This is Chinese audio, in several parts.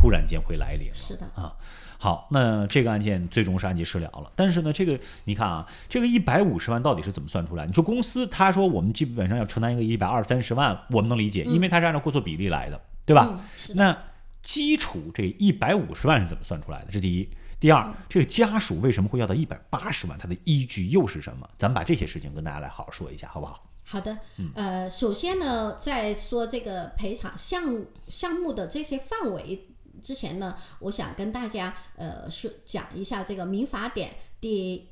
突然间会来临了。 是的啊。好，那这个案件最终是按期释了了，但是呢，这个你看啊，这个150万到底是怎么算出来？你说公司他说我们基本上要承担一个120-130万，我们能理解，因为他是按照过错比例来的，对吧？那基础这150万是怎么算出来的？这是第一。第二，这个家属为什么会要到180万？它的依据又是什么？咱们把这些事情跟大家来好好说一下，好不好？ 好的，首先呢，在说这个赔偿项目的这些范围之前呢，我想跟大家讲一下这个民法典第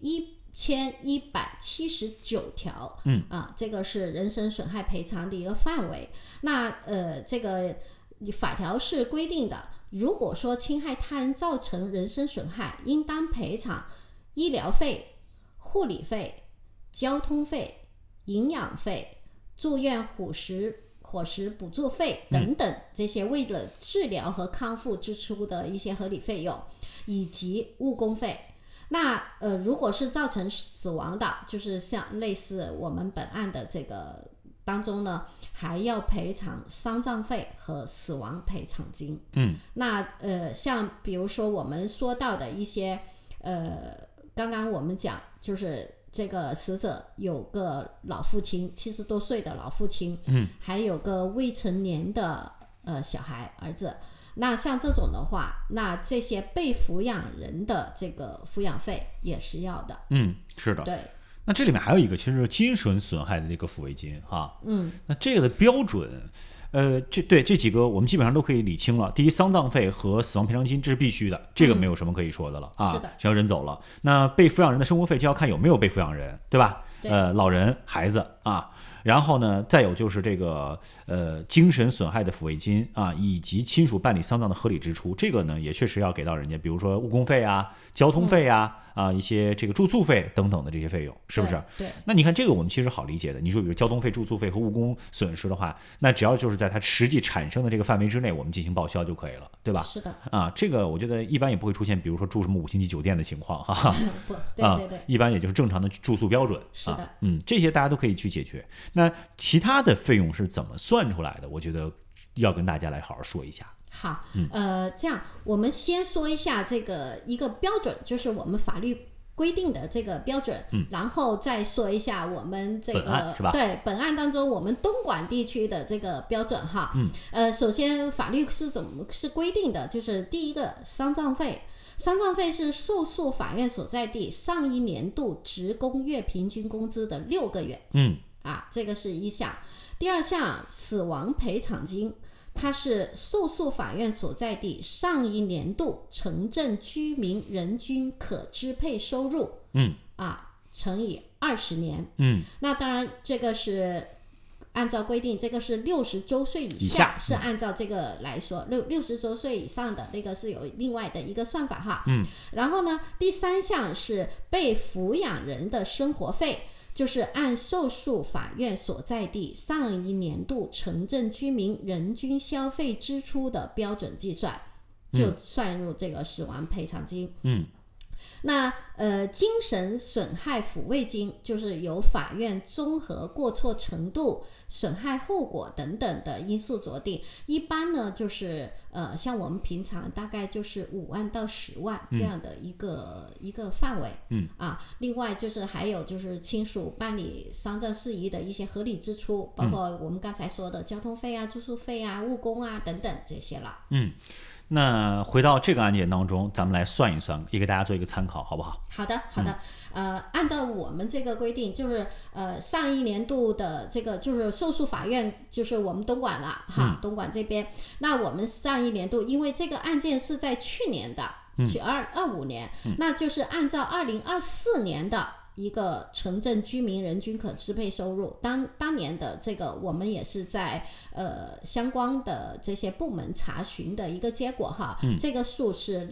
1179条，这个是人身损害赔偿的一个范围。那这个法条是规定的，如果说侵害他人造成人身损害，应当赔偿医疗费、护理费、交通费、营养费、住院伙食补助费等等，这些为了治疗和康复支出的一些合理费用，以及误工费。那如果是造成死亡的，就是像类似我们本案的这个当中呢，还要赔偿丧葬费和死亡赔偿金。那像比如说我们说到的一些刚刚我们讲就是这个死者有个老父亲，70多岁的老父亲，还有个未成年的小孩儿子。那像这种的话，那这些被抚养人的这个抚养费也是要的。 是的。 对。 那这里面还有一个，其实是精神损害的那个抚慰金哈。那这个的标准，这几个我们基本上都可以理清了。第一，丧葬费和死亡赔偿金这是必须的，这个没有什么可以说的了啊。 是的。 只要人走了，那被抚养人的生活费就要看有没有被抚养人，对吧？老人、孩子啊。然后呢，再有就是这个精神损害的抚慰金啊，以及亲属办理丧葬的合理支出，这个呢也确实要给到人家，比如说误工费啊、交通费啊。一些这个住宿费等等的这些费用，是不是？ 对。 那你看这个我们其实好理解的。你说比如交通费、住宿费和误工损失的话，那只要就是在它实际产生的这个范围之内，我们进行报销就可以了，对吧？ 是的。 这个我觉得一般也不会出现，比如说住什么5星级酒店的情况哈。 不，对。 一般也就是正常的住宿标准。 是的。 这些大家都可以去解决。那其他的费用是怎么算出来的？我觉得要跟大家来好好说一下。 好，这样我们先说一下这个一个标准，就是我们法律规定的这个标准，然后再说一下我们这个对本案当中我们东莞地区的这个标准哈。首先法律是怎么是规定的，就是第一个丧葬费是受诉法院所在地上一年度职工月平均工资的6个月。这个是一项。第二项死亡赔偿金，它是受诉法院所在地上一年度城镇居民人均可支配收入，乘以20年。那当然这个是按照规定，这个是60周岁以下是按照这个来说，60周岁以上的那个是有另外的一个算法哈。然后呢，第三项是被抚养人的生活费，就是按受诉法院所在地上一年度城镇居民人均消费支出的标准计算，就算入这个死亡赔偿金。那精神损害抚慰金就是由法院综合过错程度、损害后果等等的因素酌定，一般呢就是像我们平常大概就是5万到10万这样的一个范围。另外就是还有就是亲属办理丧葬事宜的一些合理支出，包括我们刚才说的交通费啊、住宿费啊、误工啊等等这些了。 那回到这个案件当中，咱们来算一算，也给大家做一个参考，好不好？ 好的。按照我们这个规定，就是上一年度的这个就是受诉法院，就是我们东莞了哈，东莞这边。那我们上一年度，因为这个案件是在去年的，去25年，那就是按照2024年的一个城镇居民人均可支配收入，当年的这个我们也是在相关的这些部门查询的一个结果哈，这个数是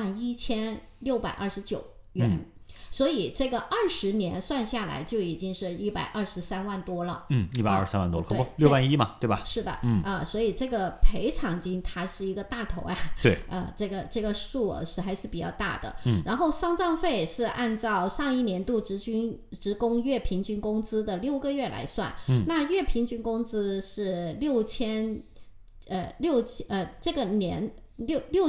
61629元。所以这个20年算下来就已经是123万多了。 123万多了，可不6万1嘛，对吧？ 是的。所以这个赔偿金它是一个大头啊。 对。 这个数额是还是比较大的。然后丧葬费是按照上一年度职工月平均工资的6个月来算。那月平均工资是6000，这个年